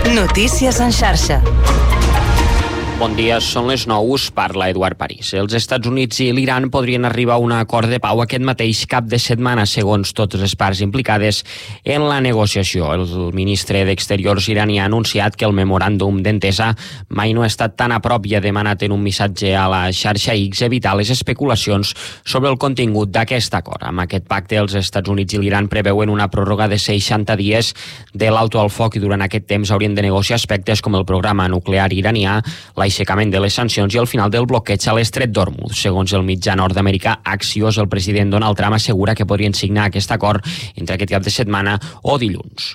Notícies en xarxa. Bon dia, són les 9, us parla Eduard París. Els Estats Units i l'Iran podrien arribar a un acord de pau aquest mateix cap de setmana, segons totes les parts implicades en la negociació. El ministre d'Exteriors iranià ha anunciat que el memoràndum d'entesa mai no ha estat tan a prop i ha demanat en un missatge a la xarxa X evitar les especulacions sobre el contingut d'aquest acord. Amb aquest pacte, els Estats Units i l'Iran preveuen una pròrroga de 60 dies de l'alto al foc i durant aquest temps haurien de negociar aspectes com el programa nuclear iranià, l'aixecament de les sancions i el final del bloqueig a l'estret d'Hormuz. Segons el mitjà nord-americà Axios, el president Donald Trump assegura que podrien signar aquest acord entre aquest cap de setmana o dilluns.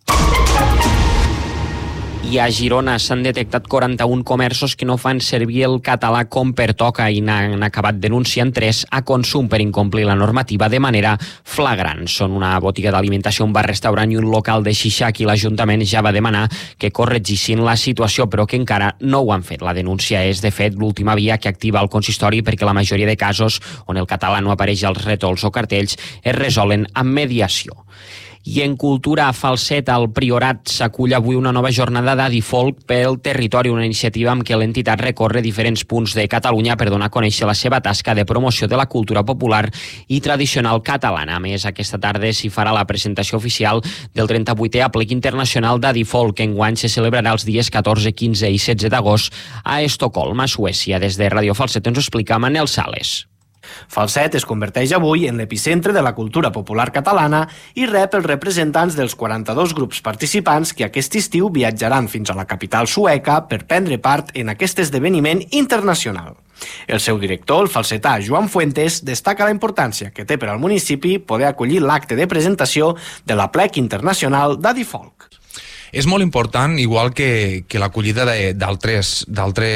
I a Girona s'han detectat 41 comerços que no fan servir el català com pertoca i n'han acabat denunciant 3 a Consum per incomplir la normativa de manera flagrant. Són una botiga d'alimentació, un bar-restaurant i un local de xixac i l'Ajuntament ja va demanar que corregissin la situació, però que encara no ho han fet. La denúncia és, de fet, l'última via que activa el consistori perquè la majoria de casos on el català no apareix als rètols o cartells es resolen amb mediació. I en cultura, a Falset, al Priorat, s'acull avui una nova jornada d'Adifolk pel territori, una iniciativa amb què l'entitat recorre diferents punts de Catalunya per donar a conèixer la seva tasca de promoció de la cultura popular i tradicional catalana. A més, aquesta tarda s'hi farà la presentació oficial del 38è Aplec Internacional d'Adifolk, que enguany se celebrarà els dies 14, 15 i 16 d'agost a Estocolm, a Suècia. Des de Ràdio Falset ens ho explica Manel Sales. Falset es converteix avui en l'epicentre de la cultura popular catalana i rep els representants dels 42 grups participants que aquest estiu viatjaran fins a la capital sueca per prendre part en aquest esdeveniment internacional. El seu director, el falsetà Joan Fuentes, destaca la importància que té per al municipi poder acollir l'acte de presentació de l'Aplec Internacional d'Adifolk. És molt important, igual que l'acollida d'altres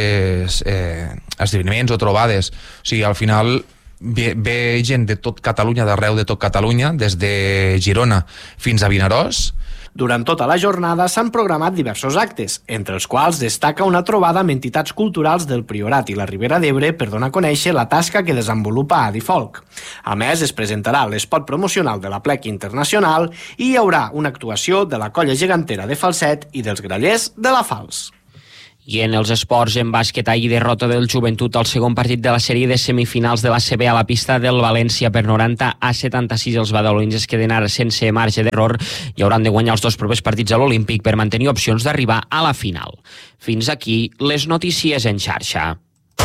esdeveniments o trobades. O sigui, al final ve gent de tot Catalunya, d'arreu de tot Catalunya, des de Girona fins a Vinaròs. Durant tota la jornada s'han programat diversos actes, entre els quals destaca una trobada amb entitats culturals del Priorat i la Ribera d'Ebre per donar a conèixer la tasca que desenvolupa Adifolk. A més, es presentarà l'espot promocional de l'Aplec Internacional i hi haurà una actuació de la Colla Gegantera de Falset i dels Grallers de la Fals. I en els esports, en bàsquet, ahir derrota del Joventut al segon partit de la sèrie de semifinals de l'ACB a la pista del València per 90-76. Els badalonins es queden ara sense marge d'error i hauran de guanyar els 2 propers partits a l'Olímpic per mantenir opcions d'arribar a la final. Fins aquí les notícies en xarxa.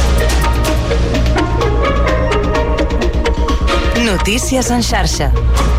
Notícies en xarxa.